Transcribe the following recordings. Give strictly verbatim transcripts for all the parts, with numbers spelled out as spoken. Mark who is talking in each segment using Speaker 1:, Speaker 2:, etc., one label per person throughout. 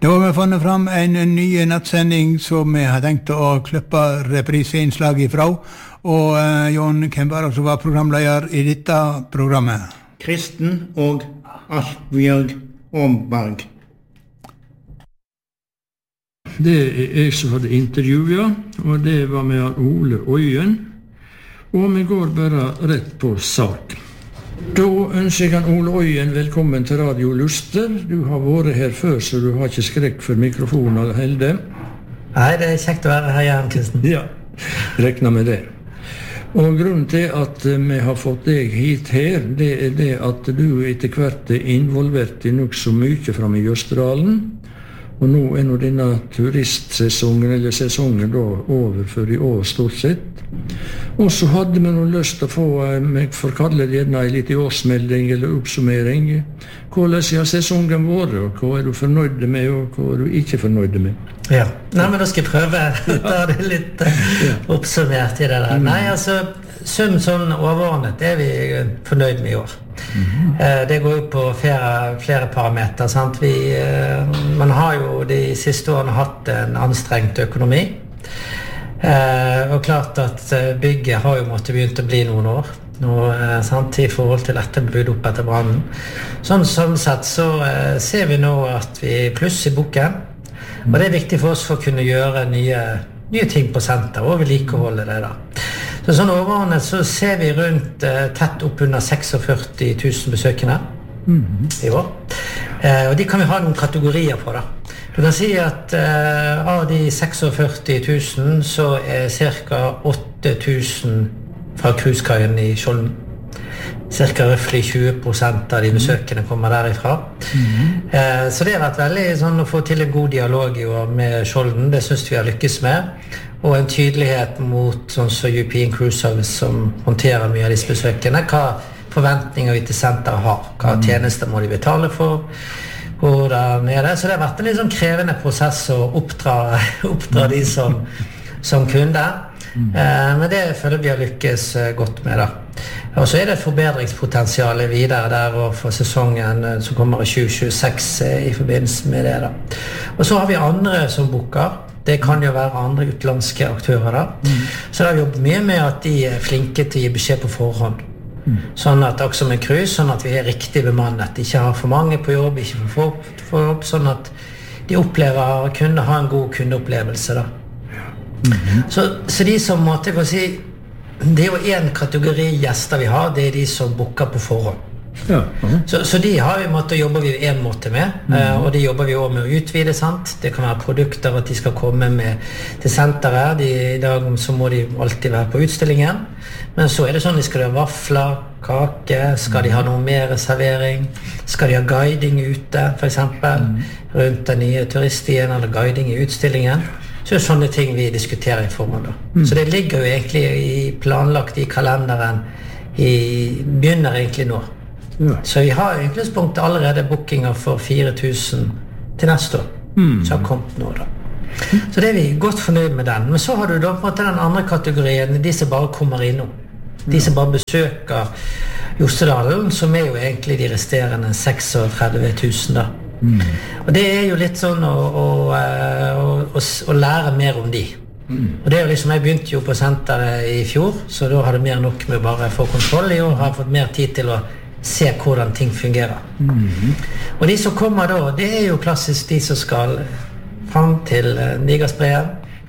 Speaker 1: Da har vi funnet fram en ny nattsending som vi har tenkt å klippe repriseinnslag ifra. Og uh, Jon, hvem var det som var programleder i dette programmet?
Speaker 2: Kristen og Asbjørg Omberg.
Speaker 3: Det er jeg som hadde intervjuet, og det var med Ole Øyen. Og vi går bare rett på sak. Da ønsker jeg Ole Øyen velkommen til Radio Luster. Du har vært her før, så du har ikke skrekk for mikrofonen eller helde.
Speaker 4: Nei, det er kjekt å være her igjen, Kristen.
Speaker 3: Ja, rekna med det. Og grunnen til at vi har fått deg hit her, det er det at du etter hvert er involvert i nok så mye frem i Jøsterdalen. Og nå er nå denne turistsesongen, eller sesongen da, over for i år stort sett. Og så hadde vi noe lyst til å få, jeg får kalle det gjerne en liten årsmelding eller oppsummering. Hvordan har sesongen vært, og hva er du fornøyd med, og hva er du ikke fornøyd med?
Speaker 4: Ja, nei, men da skal jeg prøve å ta det litt uh, oppsummert i det der. Nei, altså, som sånn overordnet er vi fornøyd med i år. Mm-hmm. Uh, det går jo på flere, flere parameter, sant? Vi, uh, man har jo de siste årene hatt en anstrengt økonomi. Uh, og klart at bygget har jo måttet begynt å bli noen år nå, uh, sant, i forhold til etterbud opp etter brannen. Sånn, sånn sett så uh, ser vi nå at vi pluss i boken, og det er viktig for oss for å kunne gjøre nye, nye ting på senter og vedlikeholde det da. Så sånn overordnet så ser vi rundt uh, tett opp under førtiseks tusen besøkende mm-hmm. i år, uh, og de kan vi ha noen kategorier på da. Du kan si at uh, av de førtiseks tusen så er cirka åtte tusen fra cruisekaien i Skjolden. Cirka røftlig tjue prosent av de besøkende kommer derifra. Mm-hmm. uh, så det har vært veldig sånn å få til en god dialog i år med Skjolden. Det synes vi har lykkes med. Og en tydelighet mot sånn som European Cruise Service som håndterer mye av disse besøkende. Hva forventninger vi til senter har. Hva tjenester må de betale for. Hvordan er det? Så det har vært en litt sånn krevende prosess å oppdra, oppdra de som, som kunder. Mm. Eh, men det føler vi har lykkes godt med da. Og så er det forbedringspotensialet videre der og for sesongen som kommer i tjue tjueseks i forbindelse med det da. Og så har vi andre som booker. Det kan jo være andre utenlandske aktører da. Mm. Så da har vi jobbet mye med at de er flinke til å gi beskjed på forhånd. Mm. Sånn at også med cruise, sånn at vi er riktig bemannet, ikke har for mange på jobb, ikke for få på jobb, sånn at de opplever å kunne ha en god kundeopplevelse da. Mm-hmm. Så, så de som måtte jeg si, det er jo en kategori gjester vi har, det er de som booker på forhånd. Ja. Uh-huh. Så, så de har vi måttet jobbe vi en måte med, mm-hmm. uh, og de jobber vi også med å utvide, sant? Det kan være produkter at de skal komme med til senteret, de, i dag så må de alltid være på utstillingen, men så er det sånn, de skal ha vafler, kake, skal de ha noe mer servering, skal de ha guiding ute, for eksempel, mm-hmm. rundt den nye turiststien, eller guiding i utstillingen, så er det sånne ting vi diskuterer i formen da. Mm. Så det ligger jo egentlig i planlagt i kalenderen, i, begynner egentlig nå. Ja. Så vi har i utgangspunktet allerede bookinger for fire tusen til neste år, mm. som har kommet nå da. Så det er vi godt fornøyd med den. Men så har du da på en måte den andre kategorien, de som bare kommer innom. De som bare besøker Jostedalen, som er jo egentlig de resterende trettien tusen da. Mm. Og det er jo litt sånn å, å, å, å, å lære mer om de. Mm. Og det er jo liksom, jeg begynte jo på senteret i fjor, så da hadde jeg mer nok med bare få kontroll i år, har jeg fått mer tid til å se hvordan ting fungerer. Mm. Og de som kommer da, det er jo klassisk de som skal frem til Nigersbreen.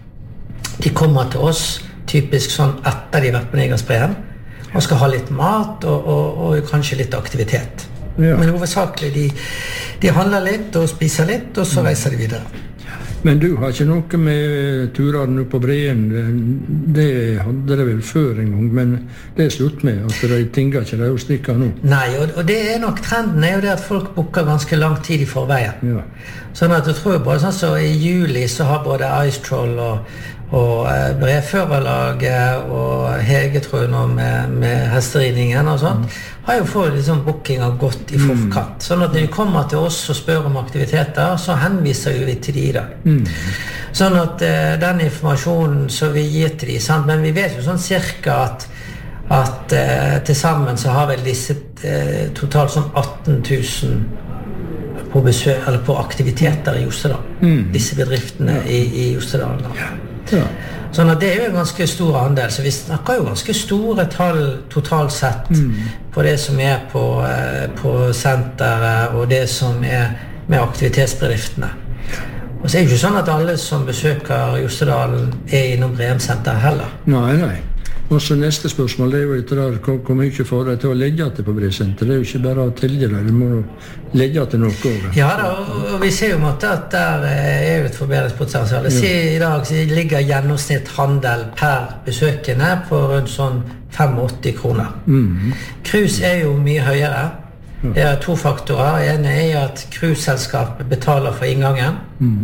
Speaker 4: De kommer til oss, typisk sånn etter de har vært på Nigersbreen, og skal ha litt mat og, og, og kanskje litt aktivitet. Ja. Men hovedsakelig, de, de handler litt og spiser litt, og så reiser de videre.
Speaker 3: Men du har ikke noe med turene på Breen, det hadde det vel før en gang, men det er slutt med, at de tinger ikke det å stikke nå.
Speaker 4: Nei, og, og det er nok trenden, er jo det at folk booker ganske lang tid i forveien. Ja. Sånn at jeg tror bare sånn så i juli så har både Ice Troll og, og eh, Brevførerlaget og Hegetrun og med, med hesteridningen og sånt, mm. har jo fått liksom bookinger godt i forkant. Mm. Sånn at når de kommer til oss og spør om aktiviteter, så henviser vi til de i dag. Mm. Sånn at eh, den informasjonen som vi gir til de, sant? Men vi vet jo sånn cirka at, at eh, til sammen så har vel disse eh, totalt sånn atten tusen på, besøk, eller på aktiviteter i Jostedal. Mm. Disse bedriftene ja. i, i Jostedal. Ja. Ja. Sånn at det er jo en ganske stor andel, så vi snakker jo ganske store tall totalt sett mm. på det som er på, på senteret og det som er med aktivitetsbedriftene. Og så er det ikke sånn at alle som besøker Jostedal er innom Breum-senteret heller.
Speaker 3: Nei, nei. Og så neste spørsmål, det er jo etter der, hvor, hvor mye får deg til å legge til på Breum-senteret? Det er jo ikke bare å tilge det, du må legge til noe også.
Speaker 4: Ja da, og vi ser jo måtte at der er jo et forbedringspotensial. Jeg sier i dag så ligger gjennomsnitt handel per besøkende på rundt sånn åttifem kroner. Mm. Cruise er jo mye høyere. Det er to faktorer. En er at cruiseselskapet betaler for inngangen,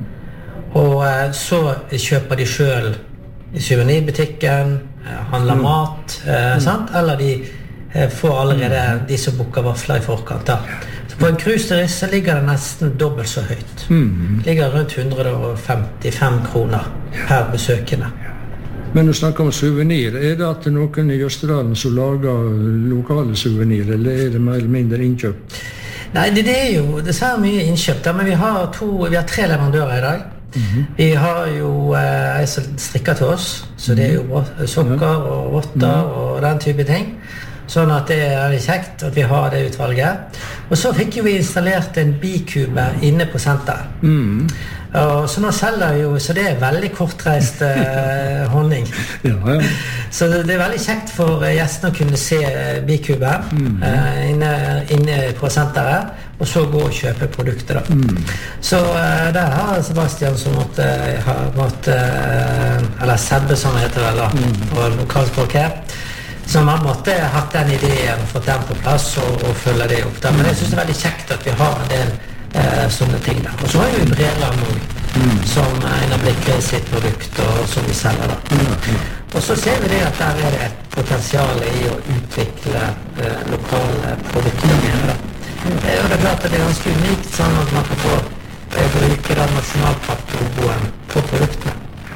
Speaker 4: mm. og så kjøper de selv i souvenirbutikken, handler mm. mat, eh, sant? Eller de eh, får allerede de som booker vafler i forkant. Da. Så på en cruiseturist så ligger det nesten dobbelt så høyt. Mm. Det ligger rundt hundre og femtifem kroner per besøkende.
Speaker 3: Men du snakker om souvenir. Er det at noen i Jostedalen som lager lokale souvenir, eller er det mer eller mindre innkjøp?
Speaker 4: Nei, det, det er jo dessverre mye innkjøpt, men vi har, to, vi har tre leverandører i dag. Mm-hmm. Vi har jo eh, som strikker til oss, så det er jo sokker og votter og den type ting. Sånn at det er kjekt at vi har det utvalget. Og så fikk jo vi installert en bikube inne på senteret. Mm. Og så nå selger jo, så det er veldig kortreist eh, honning. Ja, ja. Så det, det er veldig kjekt for gjestene å kunne se bikube mm. eh, inne, inne på senteret, og så gå og kjøpe produkter da. Mm. Så eh, der har Sebastian som måtte ha måtte, eh, eller Sebbe som heter vel da, mm. på lokalspråket, som har måtte hatt den ideen, fått den på plass og, og følge det opp da. Men jeg synes det er veldig kjekt at vi har en del eh, sånne ting der. Og så har vi Breland nå, mm. som en av Blikker sitt produkt, og som vi selger da. Mm. Og så ser vi det at der er det et potensial i å utvikle eh, lokale produkter mer da. Mm. Og det er klart at det er ganske unikt sånn at man kan få eh, bruke den nasjonalparklogoen på produktene.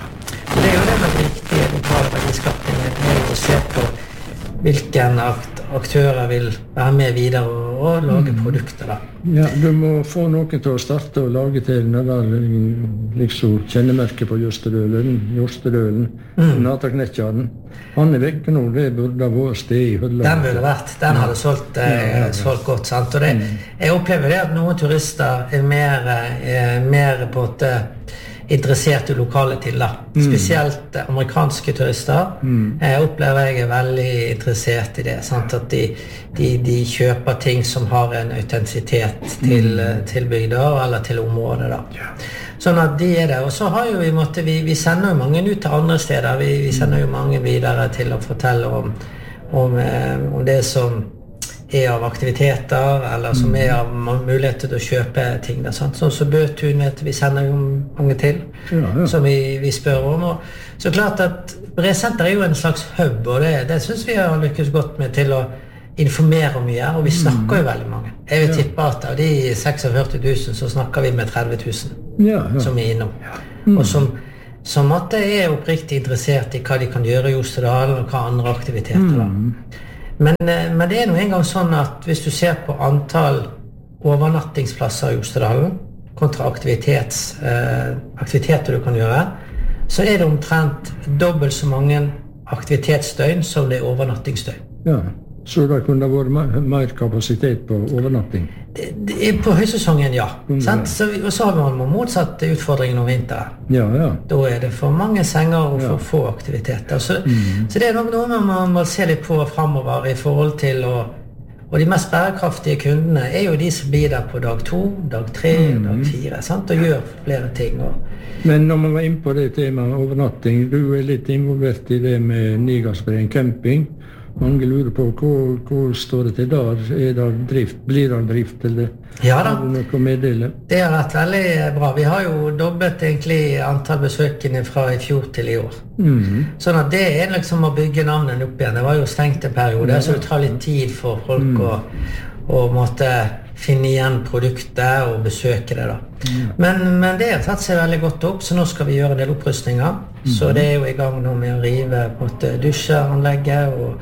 Speaker 4: Og det er jo det med riktige lokale verdiskapninger, det er jo å se på hvilken aktører vil være med videre og, og lage mm. produkter da.
Speaker 3: Ja, du må få noen til å starte og lage til den liksom kjennemerket på Jostedølen, Jostedølen, mm. Nataknettjaren. Han er vekk nå, det burde vært sted i Hødland.
Speaker 4: Den burde vært, den hadde solgt, eh, ja, ja, ja. solgt godt, sant? Og det, mm. jeg opplever det at noen turister er mer, eh, mer på et interessert i lokale til da. Mm. Spesielt amerikanske turister mm. jeg opplever jeg er veldig interessert i det, sant? At de, de, de kjøper ting som har en autentisitet til, mm. til bygder eller til området da. Ja. Sånn at de er det, og så har jo vi måtte, vi, vi sender jo mange ut til andre steder, vi, vi sender jo mange videre til å fortelle om, om, om det som er av aktiviteter, eller som er av muligheter til å kjøpe ting da, sant? Sånn så Bøtun vet vi sender jo mange til, ja, ja. Som vi, vi spør om, og så klart at Breum-senteret er jo en slags hub, og det, det synes vi har lykkes godt med til å informere mye, og vi snakker jo veldig mange. Jeg vil ja. tippe at av de førtiseks tusen så snakker vi med tretti tusen ja, ja. som er innom, ja. mm. og som som måtte er oppriktig interessert i hva de kan gjøre i Jostedal, og hva andre aktiviteter da. Mm. Men, men det er nå en gang sånn at hvis du ser på antall overnattingsplasser i Jostedalen kontra aktivitets, eh, aktiviteter du kan gjøre, så er det omtrent dobbelt så mange aktivitetsdøgn som det er overnattingsdøgn.
Speaker 3: Ja, så det kunne vært mer, mer kapasitet på overnatting?
Speaker 4: Det, det er på høysesongen, ja. Mm, ja. Så vi, og så har man motsatt utfordringen om vinteren.
Speaker 3: Ja, ja.
Speaker 4: Da er det for mange senger og for ja. få aktiviteter. Så, mm. så det er nok noe man må se litt på fremover i forhold til å, og de mest bærekraftige kundene er jo de som blir der på dag to, dag tre, mm. dag fire, sant? Og gjør flere ting. Og...
Speaker 3: Men når man var inne på det temaet overnatting, du er litt involvert i det med Nigasbreen camping. Mange lurer på hvor, hvor står det til der? Er det drift? Blir det drift? Eller
Speaker 4: ja da.
Speaker 3: Har du noe å meddele?
Speaker 4: Det har vært veldig bra. Vi har jo dobbelt egentlig antall besøkende fra i fjor til i år. Mm. Sånn at det er liksom å bygge navnet opp igjen. Det var jo stengt en periode, ja. Så det tar litt tid for folk mm. å, å måtte finne igjen produktet og besøke det da. Mm. Men, men det har tatt seg veldig godt opp, så nå skal vi gjøre en del opprustninger. Mm. Så det er jo i gang nå med å rive på et dusjeanlegget og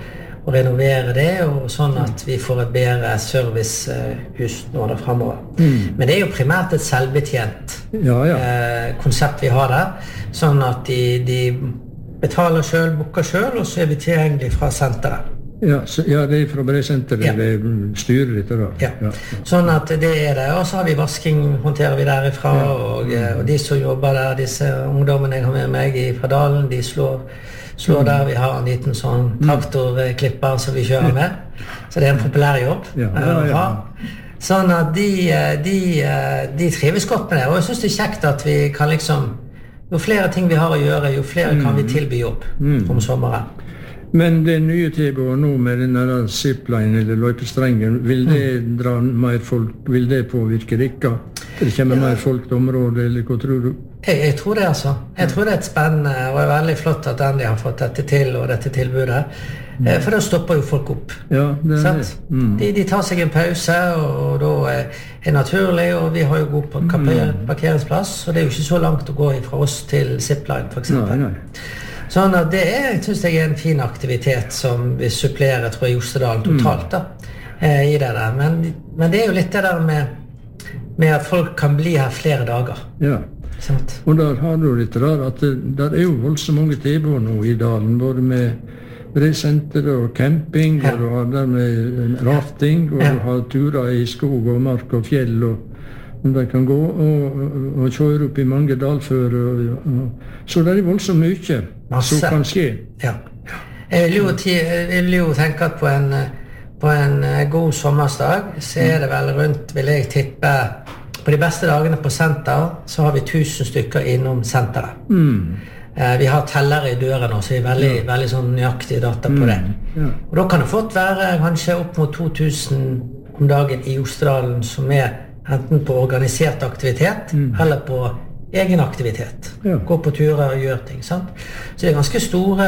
Speaker 4: og renovere det, og sånn at vi får et bedre servicehus nå da fremover. Mm. Men det er jo primært et selvbetjent
Speaker 3: ja, ja.
Speaker 4: eh, konsept vi har der, sånn at de, de betaler selv, booker selv, og så er vi tilgjengelig fra senteret.
Speaker 3: Ja, så, ja, det er fra Bresenteret, ja. Det styrer litt da.
Speaker 4: Ja. Ja. Sånn at det er det, og så har vi vasking, håndterer vi derifra, ja. og, og de som jobber der, disse ungdommene jeg har med meg fra Dalen, de slår, slår mm. der, vi har en liten sånn traktorklipper som vi kjører med, så det er en populær jobb.
Speaker 3: Ja, ja, ja.
Speaker 4: Sånn at de, de, de trives godt med det, og jeg synes det er kjekt at vi kan liksom, jo flere ting vi har å gjøre, jo flere kan vi tilby jobb mm. om sommeren.
Speaker 3: Men det nye tilbudet nå med denne zipline eller løypestrengen, vil det dra mer folk, vil det påvirke dere? Det kommer ja. mer folk til området, eller hva tror du?
Speaker 4: Jeg, jeg tror det altså. Jeg tror det er et spennende, og det er veldig flott at Andy har fått dette til, og dette tilbudet. Mm. For da stopper jo folk opp.
Speaker 3: Ja, det er det.
Speaker 4: Mm. De, de tar seg en pause, og, og da er det naturlig, og vi har jo god parkeringsplass, og det er jo ikke så langt å gå fra oss til zipline, for eksempel. Nei, nei. Sånn at det er, jeg synes jeg er en fin aktivitet som vi supplerer, tror jeg, Jostedalen totalt da, eh, i det der. Men, men det er jo litt det der med, med at folk kan bli her flere dager.
Speaker 3: Ja,
Speaker 4: sant?
Speaker 3: Og der har du litt der, at det der er jo voldsomt mange tilbud nå i dalen, både med Bresenter og camping, ja. og du har der med rafting, og ja. du har turer i skog og mark og fjell, og de kan gå og, og, og kjøre opp i mange dalfører. Og, og, så det er voldsomt mye
Speaker 4: Masse.
Speaker 3: som kan skje.
Speaker 4: Ja. Jeg vil jo, jeg vil jo tenke at på en, på en god sommersdag så er det vel rundt, vil jeg tippe, på de beste dagene på senter så har vi tusen stykker innom senteret.
Speaker 3: Mm.
Speaker 4: Eh, vi har tellere i døren også, så vi er veldig, ja. veldig sånn nøyaktig data på det.
Speaker 3: Mm. Ja.
Speaker 4: Og da kan det fått være kanskje opp mot to tusen om dagen i Jostedalen som er enten på organisert aktivitet mm. eller på egen aktivitet.
Speaker 3: Ja.
Speaker 4: Gå på turer og gjøre ting, sant? Så det er ganske store,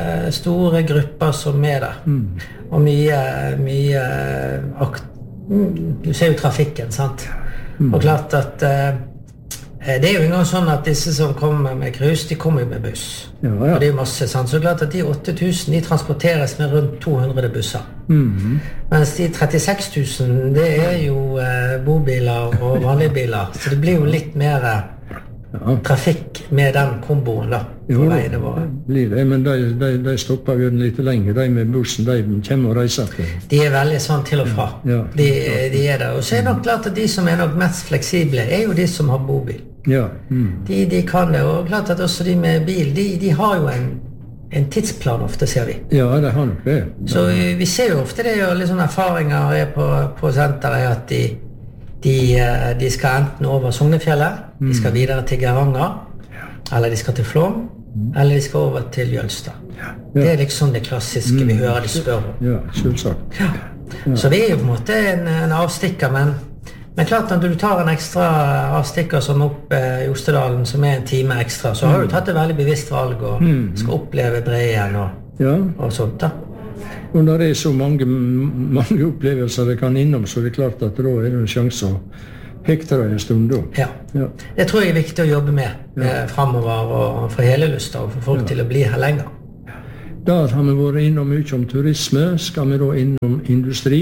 Speaker 4: store grupper som er der.
Speaker 3: Mm.
Speaker 4: Og mye, mye akt... Du ser jo trafikken, sant? Mm. Og klart at uh, det er jo en gang sånn at disse som kommer med krus, de kommer jo med buss.
Speaker 3: Ja, ja.
Speaker 4: Og det er jo masse, sant? Så klart at de åtte tusen, de transporteres med rundt to hundre busser.
Speaker 3: Mm.
Speaker 4: Mens de trettiseks tusen, det er jo eh, bobiler og vanlige biler. Så det blir jo litt mer eh, ja. trafikk med den komboen da, på
Speaker 3: jo,
Speaker 4: veiene våre.
Speaker 3: Blir det, men de, de, de stopper jo litt lenger, de med bussen, de kommer og reiser til.
Speaker 4: De er veldig sånn til og fra.
Speaker 3: Ja.
Speaker 4: De, de er det. Og så er det nok klart at de som er nok mest fleksible, er jo de som har bobil.
Speaker 3: Ja. Mm.
Speaker 4: De, de kan det, og klart at også de med bil, de, de har jo en en tidsplan ofte, ser vi.
Speaker 3: Ja, det har nok det. Ja.
Speaker 4: Så vi ser jo ofte det, og litt sånne erfaringer er på, på senteret, at de, de, de skal enten over Sognefjellet, mm. de skal videre til Geiranger, ja. eller de skal til Flåm, mm. eller de skal over til Jølstad. Ja. Ja. Det er liksom det klassiske mm. vi hører de spør om.
Speaker 3: Ja, selvsagt.
Speaker 4: Ja. Ja. Så vi er jo på en måte en, en avstikker, men Men klart at du tar en ekstra avstikker som opp eh, Jostedalen, som er en time ekstra, så har du tatt et veldig bevisst valg og mm. skal oppleve Breien og,
Speaker 3: ja.
Speaker 4: og sånt da.
Speaker 3: Og når det er så mange, mange opplevelser det kan innom, så er det klart at da er det en sjanse å hekte deg en stund da.
Speaker 4: Ja. ja, det tror jeg er viktig å jobbe med ja. eh, fremover og for hele lyst og for folk ja. til å bli her lenger.
Speaker 3: Der har vi vært innom mye om turisme, skal vi da innom industri.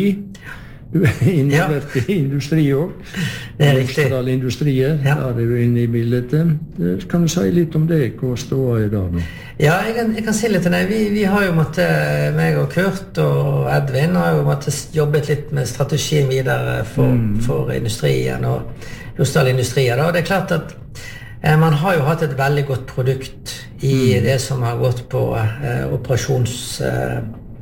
Speaker 3: Du er involvert ja. i industri også.
Speaker 4: Det er riktig.
Speaker 3: Industrier, ja. Der er du inne i bildet. Kan du si litt om det, hva står i dag nå?
Speaker 4: Ja, jeg kan, jeg kan si litt til deg. Vi, vi har jo måttet, meg og Kurt og Edvin har jo måttet jobbet litt med strategien videre for, mm. for industrien og Jostedal Industrier. Og det er klart at eh, man har jo hatt et veldig godt produkt i mm. det som har gått på eh, operasjons... Eh,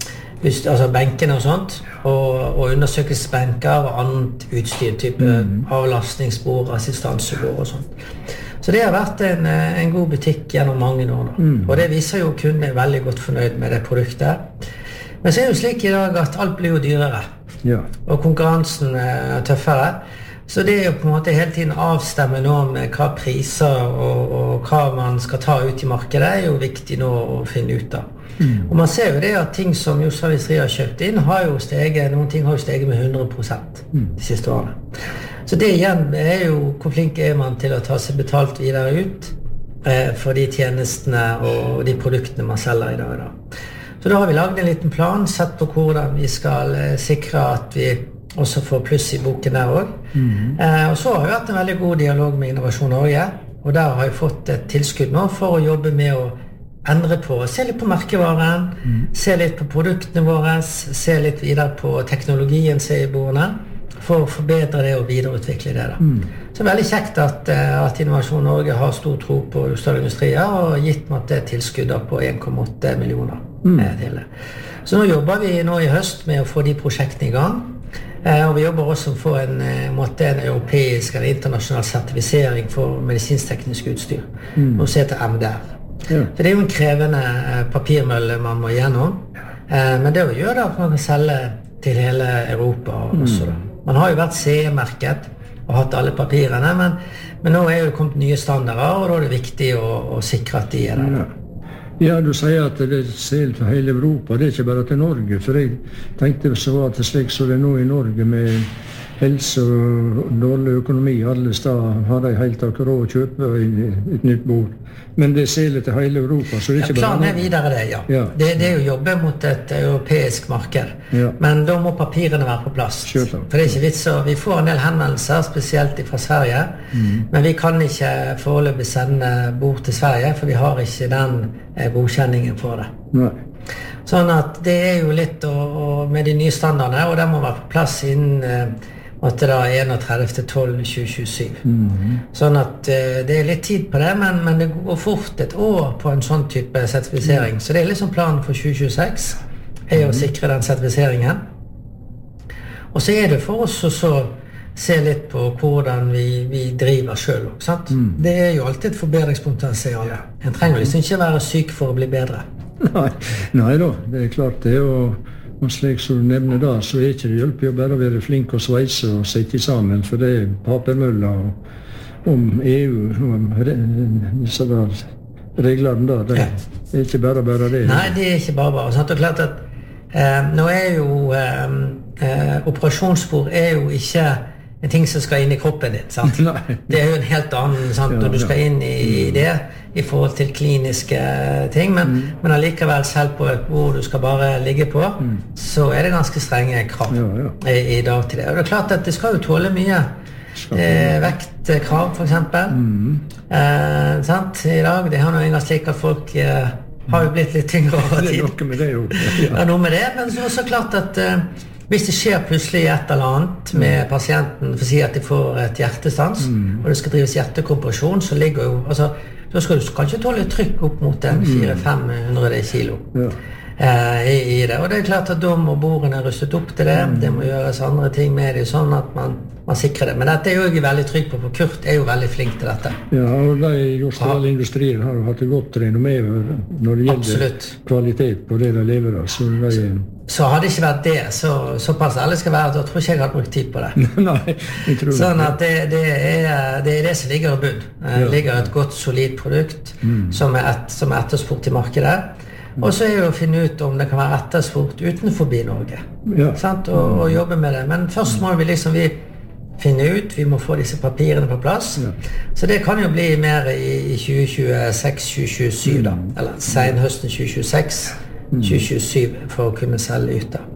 Speaker 4: altså benkene og sånt, og, og undersøkelsesbenker og annet utstyr, type mm. avlastningsbord, assistansebord og sånt. Så det har vært en, en god butikk gjennom mange år da. Mm. Og det viser jo kundene er veldig godt fornøyd med det produktet. Men så er det jo slik i dag at alt blir jo dyrere,
Speaker 3: ja.
Speaker 4: og konkurransen er tøffere. Så det er jo på en måte hele tiden avstemme nå med hva priser og, og hva man skal ta ut i markedet, er jo viktig nå å finne ut av. Mm. Og man ser jo det at ting som Jostedal Industri har kjøpt inn har jo steget, noen ting har jo steget med hundre prosent mm. de siste årene. Så det igjen er jo hvor flink er man til å ta seg betalt videre ut eh, for de tjenestene og de produktene man selger i dag. Da. Så da har vi laget en liten plan, sett på hvordan vi skal eh, sikre at vi også får pluss i boken der også. Mm. Eh, og så har vi hatt en veldig god dialog med Innovasjon Norge, og der har vi fått et tilskudd nå for å jobbe med å endre på, se litt på merkevaren, mm. se litt på produktene våre, se litt videre på teknologien se i bordene, for å forbedre det og videreutvikle det da. Mm. Så det er veldig kjekt at, at Innovasjon Norge har stor tro på større industrier og gitt meg det tilskuddet på en komma åtte millioner mm. til det. Så nå jobber vi nå i høst med å få de prosjektene i gang. Eh, og vi jobber også for en, måte, en europeisk eller internasjonal sertifisering for medisinsk-teknisk utstyr. Mm. Nå ser til M D R. Ja. For det er jo en krevende papirmølle man må gjennom. Eh, men det å gjøre det at man kan selge til hele Europa også da. Man har jo vært C E-merket og hatt alle papirene, men, men nå er jo kommet nye standarder, og da er det viktig å, å sikre at de er der.
Speaker 3: Ja. Ja, du sier at det er selv til hele Europa, det er ikke bare til Norge, for jeg tenkte så at det er slik som det er nå i Norge med helse og dårlig økonomi, alle steder har de helt akkurat råd å kjøpe et nytt bord. Men det er selv til hele Europa, så det er ikke
Speaker 4: ja,
Speaker 3: bare
Speaker 4: planen er videre det, ja. ja. Det, det er jo jobbe mot et europeisk marked, ja. Men da må papirene være på plass.
Speaker 3: Kjøper.
Speaker 4: For det er ikke vits, så vi får en del henvendelser, spesielt fra Sverige, mm. men vi kan ikke foreløpig sende bord til Sverige, for vi har ikke den godkjenningen for det.
Speaker 3: Nei.
Speaker 4: Sånn at det er jo litt å, å, med de nye standardene, og det må være på plass innen måtte da enogtredivte desember tjue tjuesju. Mm. Sånn at uh, det er litt tid på det, men, men det går fort et år på en sånn type sertifisering. Mm. Så det er liksom planen for tjue tjueseks, er å sikre den sertifiseringen. Og så er det for oss å så se litt på hvordan vi, vi driver selv, sant? Mm. Det er jo alltid et forbedringspotensial. En trenger liksom ikke være syk for å bli bedre.
Speaker 3: Nei, nei da, det er klart det, og og slik som du nevner da, så er ikke det hjelper jo bare å være flink og sveise og sitte sammen, for det er papermøller om E U, om disse reglene da, det er ikke bare bare det.
Speaker 4: Nei, det er ikke bare bare, sant? Og klart at eh, nå er jo eh, eh, operasjonsspor er jo ikke en ting som skal inn i kroppen din, sant? Det er jo en helt annen, sant, når du skal inn i, i det, i forhold til kliniske ting, men, mm. men allikevel selv på et bord du skal bare ligge på, mm. så er det ganske strenge krav ja, ja. I, i dag til det. Og det er klart at det skal jo tåle mye eh, vektkrav, for eksempel. Mm. Eh, sant? I dag, det har noe engang slik at folk eh, har jo blitt litt tyngre over tid.
Speaker 3: Det er noe med det jo.
Speaker 4: Ja, noe med det, men så, så klart at eh, hvis det skjer plutselig et eller annet med pasienten, for å si at de får et hjertestans, mm. og det skal drives hjertekompresjon, så ligger jo, altså, da skal du kanskje tåle trykk opp mot en fire til fem hundre kilo ja. eh, i, i det. Og det er klart at da må bordene rustet opp til det, mm. det må gjøres andre ting med det, sånn at man, man sikrer det. Men dette er jo jeg veldig trygg på, for Kurt er jo veldig flink til dette.
Speaker 3: Ja, og de industrielle industrier har jo hatt det godt renommé når det gjelder Absolutt. Kvalitet på det de lever av. Så, de,
Speaker 4: så hadde det ikke vært det, så, såpass ærlig skal være at jeg tror ikke jeg hadde brukt tid på det.
Speaker 3: Nei, jeg tror
Speaker 4: sånn at det, det, er, det er det som ligger i bunn. Det ja. Ligger et godt, solid produkt mm. som er, et, som er etterspurt i markedet. Og så er det å finne ut om det kan være etterspurt utenfor Norge. Ja. Sant? Og, og jobbe med det. Men først må vi liksom vi finne ut, vi må få disse papirene på plass. Ja. Så det kan jo bli mer i, i tjue tjueseks tjue tjuesju da. Eller senhøsten tjue tjueseks tjue tjuesju for å kunne selge ut da.